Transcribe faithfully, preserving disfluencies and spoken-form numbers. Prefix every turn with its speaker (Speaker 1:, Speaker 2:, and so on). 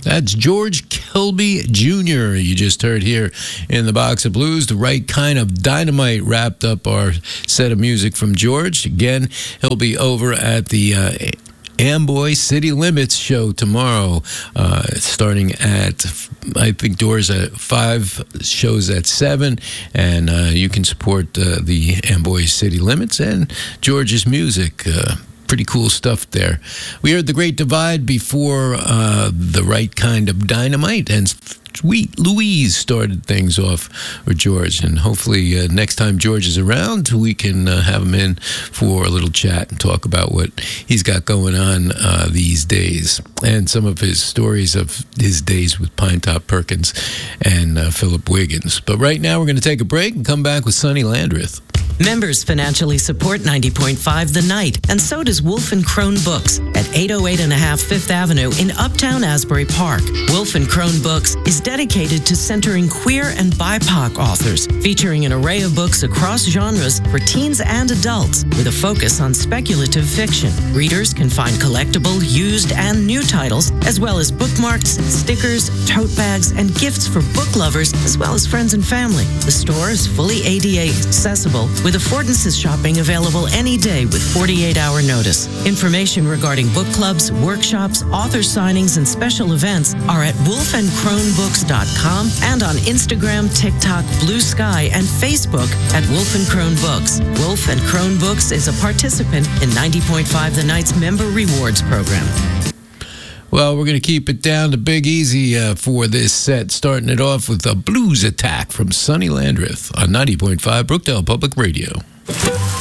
Speaker 1: That's George Kilby Junior You just heard here in the Box of Blues. The Right Kind of Dynamite wrapped up our set of music from George. Again, he'll be over at the uh, Amboy City Limits show tomorrow, uh, starting at, I think, doors at five, shows at seven, and uh, you can support uh, the Amboy City Limits and George's music. Uh, Pretty cool stuff there. We heard The Great Divide before uh, The Right Kind of Dynamite, and Sweet Louise started things off with George. And hopefully uh, next time George is around, we can uh, have him in for a little chat and talk about what he's got going on uh, these days, and some of his stories of his days with Pinetop Perkins and uh, Philip Wiggins. But right now we're going to take a break and come back with Sonny Landreth.
Speaker 2: Members financially support ninety point five The Night, and so does Wolf and Crone Books at eight oh eight and a half Fifth Avenue in Uptown Asbury Park. Wolf and Crone Books is dedicated to centering queer and B I P O C authors, featuring an array of books across genres for teens and adults, with a focus on speculative fiction. Readers can find collectible, used, and new titles, as well as bookmarks, stickers, tote bags, and gifts for book lovers, as well as friends and family. The store is fully A D A accessible, with affordances shopping available any day with forty-eight hour notice. Information regarding book clubs, workshops, author signings, and special events are at wolf and crone books dot com and on Instagram, TikTok, Blue Sky, and Facebook at Wolf and Crone Books. Wolf and Crone Books is a participant in ninety point five The Night's Member Rewards Program.
Speaker 1: Well, we're going to keep it down to Big Easy uh, for this set, starting it off with a blues attack from Sonny Landreth on ninety point five Brookdale Public Radio.